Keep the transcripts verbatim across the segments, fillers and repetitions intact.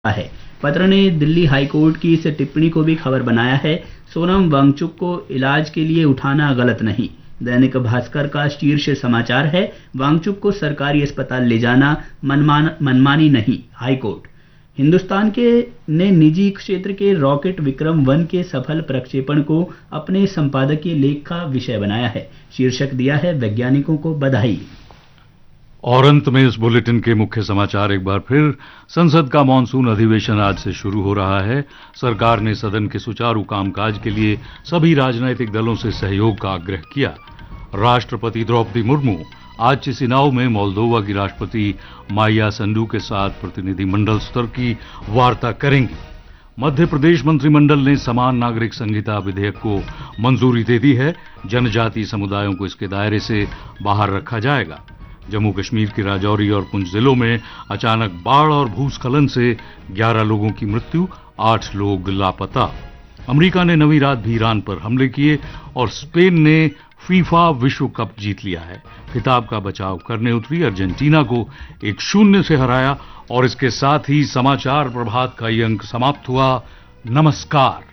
है। पत्र ने दिल्ली हाईकोर्ट की इस टिप्पणी को भी खबर बनाया है। सोनम वांगचुक को इलाज के लिए उठाना गलत नहीं। दैनिक भास्कर का शीर्ष समाचार है, वांगचुक को सरकारी अस्पताल ले जाना मनमान मनमानी नहीं, हाईकोर्ट। हिंदुस्तान के ने निजी क्षेत्र के रॉकेट विक्रम वन के सफल प्रक्षेपण को अपने संपादकीय लेख का विषय बनाया है। शीर्षक दिया है, वैज्ञानिकों को बधाई। और अंत में इस बुलेटिन के मुख्य समाचार एक बार फिर। संसद का मानसून अधिवेशन आज से शुरू हो रहा है। सरकार ने सदन के सुचारू कामकाज के लिए सभी राजनीतिक दलों से सहयोग का आग्रह किया। राष्ट्रपति द्रौपदी मुर्मू आज चिसिनाउ में मोल्दोवा की राष्ट्रपति माया संडू के साथ प्रतिनिधिमंडल स्तर की वार्ता करेंगी। मध्य प्रदेश मंत्रिमंडल ने समान नागरिक संहिता विधेयक को मंजूरी दे दी है। जनजातीय समुदायों को इसके दायरे से बाहर रखा जाएगा। जम्मू कश्मीर के राजौरी और पुंछ जिलों में अचानक बाढ़ और भूस्खलन से ग्यारह लोगों की मृत्यु, आठ लोग लापता। अमेरिका ने नवी रात भी ईरान पर हमले किए और स्पेन ने फीफा विश्व कप जीत लिया है। खिताब का बचाव करने उतरी अर्जेंटीना को एक शून्य से हराया। और इसके साथ ही समाचार प्रभात का ये अंक समाप्त हुआ। नमस्कार।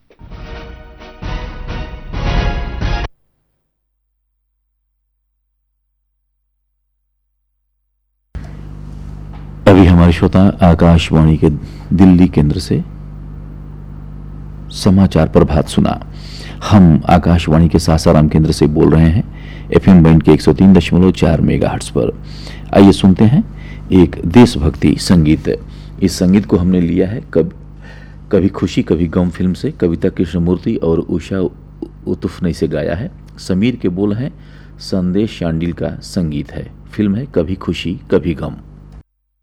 अभी हमारे श्रोता आकाशवाणी के दिल्ली केंद्र से समाचार प्रभात सुना। हम आकाशवाणी के सासाराम केंद्र से बोल रहे हैं, एफएम बैंड के एक सौ तीन दशमलव चार मेगाहर्ट्ज पर। आइए सुनते हैं एक देशभक्ति संगीत। इस संगीत को हमने लिया है कब कभी खुशी कभी गम फिल्म से। कविता कृष्णमूर्ति और उषा उतुफने से गाया है। समीर के बोल हैं, संदेश शांडिल का संगीत है। फिल्म है कभी खुशी कभी गम।